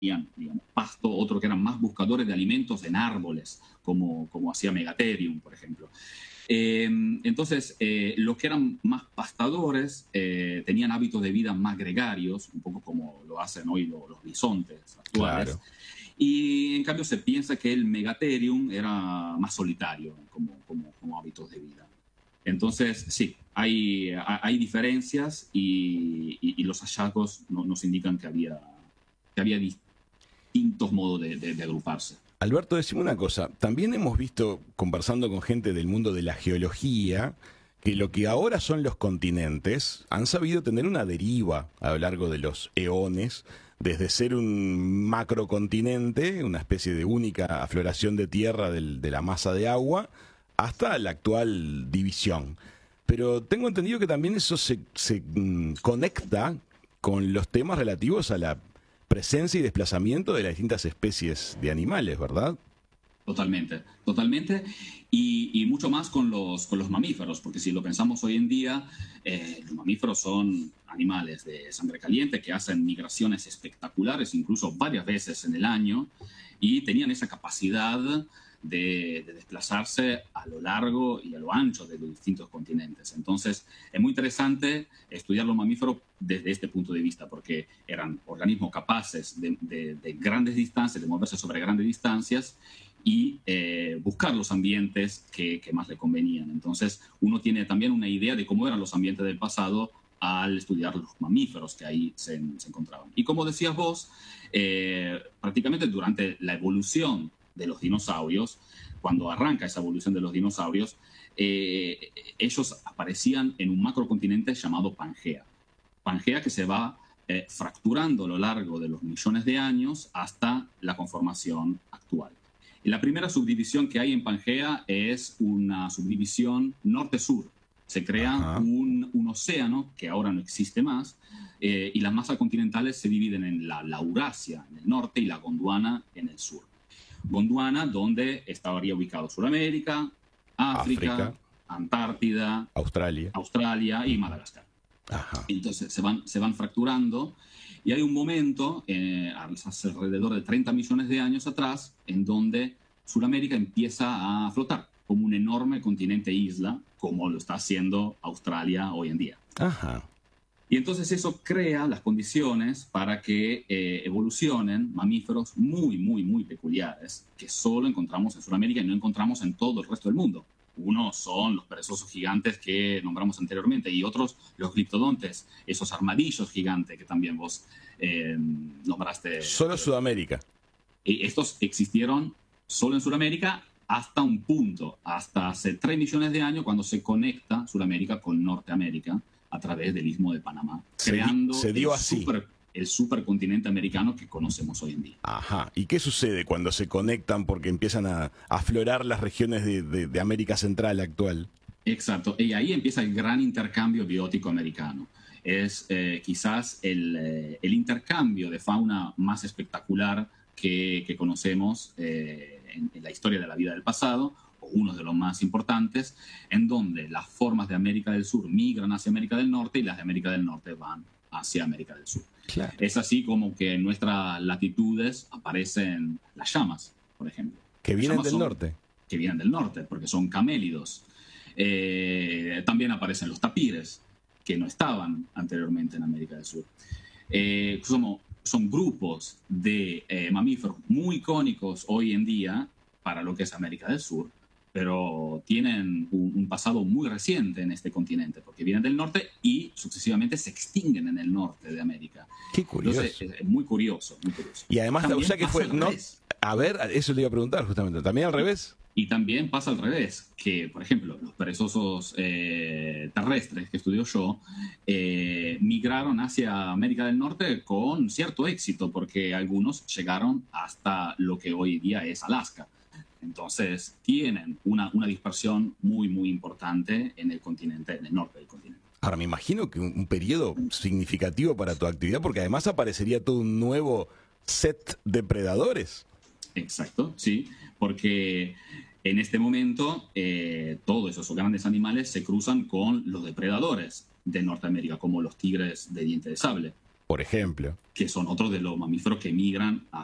digamos, pasto, otros que eran más buscadores de alimentos en árboles, como hacía Megatherium, por ejemplo. Entonces, los que eran más pastadores tenían hábitos de vida más gregarios, un poco como lo hacen hoy los bisontes actuales. Claro. Y en cambio se piensa que el Megatherium era más solitario como hábitos de vida. Entonces, sí, hay diferencias y los hallazgos nos indican que había distintos modos de agruparse. Alberto, decime una cosa. También hemos visto, conversando con gente del mundo de la geología, que lo que ahora son los continentes han sabido tener una deriva a lo largo de los eones, desde ser un macrocontinente, una especie de única afloración de tierra de la masa de agua, hasta la actual división. Pero tengo entendido que también eso se conecta con los temas relativos a la presencia y desplazamiento de las distintas especies de animales, ¿verdad? Totalmente, totalmente. Y mucho más con los mamíferos, porque si lo pensamos hoy en día, los mamíferos son animales de sangre caliente que hacen migraciones espectaculares, incluso varias veces en el año, y tenían esa capacidad de desplazarse a lo largo y a lo ancho de los distintos continentes. Entonces, es muy interesante estudiar los mamíferos desde este punto de vista, porque eran organismos capaces de grandes distancias, de moverse sobre grandes distancias y buscar los ambientes que más le convenían. Entonces, uno tiene también una idea de cómo eran los ambientes del pasado al estudiar los mamíferos que ahí se encontraban. Y como decías vos, prácticamente durante la evolución de los dinosaurios, cuando arranca esa evolución de los dinosaurios, ellos aparecían en un macrocontinente llamado Pangea. Pangea que se va fracturando a lo largo de los millones de años hasta la conformación actual. Y la primera subdivisión que hay en Pangea es una subdivisión norte-sur. Se crea un océano que ahora no existe más, y las masas continentales se dividen en la Laurasia en el norte y la Gondwana en el sur. Gondwana, donde estaría ubicado Sudamérica, África, Antártida, Australia y Madagascar. Ajá. Entonces se van fracturando y hay un momento, hace alrededor de 30 millones de años atrás, en donde Sudamérica empieza a flotar como un enorme continente isla, como lo está haciendo Australia hoy en día. Ajá. Y entonces eso crea las condiciones para que evolucionen mamíferos muy, muy, muy peculiares que solo encontramos en Sudamérica y no encontramos en todo el resto del mundo. Unos son los perezosos gigantes que nombramos anteriormente y otros los gliptodontes, esos armadillos gigantes que también vos nombraste. Solo Sudamérica. Estos existieron solo en Sudamérica hasta un punto, hasta hace 3 millones de años, cuando se conecta Sudamérica con Norteamérica a través del Istmo de Panamá, creando el supercontinente americano que conocemos hoy en día. Ajá. ¿Y qué sucede cuando se conectan porque empiezan a aflorar las regiones de América Central actual? Exacto. Y ahí empieza el gran intercambio biótico americano. Es quizás el intercambio de fauna más espectacular que conocemos en la historia de la vida del pasado, o uno de los más importantes, en donde las formas de América del Sur migran hacia América del Norte y las de América del Norte van hacia América del Sur. Claro. Es así como que en nuestras latitudes aparecen las llamas, por ejemplo. Que vienen del norte. Que vienen del norte, porque son camélidos. También aparecen los tapires, que no estaban anteriormente en América del Sur. Son grupos de mamíferos muy icónicos hoy en día para lo que es América del Sur, pero tienen un pasado muy reciente en este continente, porque vienen del norte y sucesivamente se extinguen en el norte de América. Qué curioso. Entonces, es muy curioso, muy curioso. Y además, o sea que fue... A ver, eso le iba a preguntar justamente. ¿También al revés? Y también pasa al revés, que, por ejemplo, los perezosos terrestres que estudio yo migraron hacia América del Norte con cierto éxito, porque algunos llegaron hasta lo que hoy día es Alaska. Entonces, tienen una dispersión muy, muy importante en el continente, en el norte del continente. Ahora, me imagino que un periodo significativo para tu actividad, porque además aparecería todo un nuevo set de predadores. Exacto, sí, porque en este momento todos esos grandes animales se cruzan con los depredadores de Norteamérica, como los tigres de diente de sable. por ejemplo. que son otros de los mamíferos que migran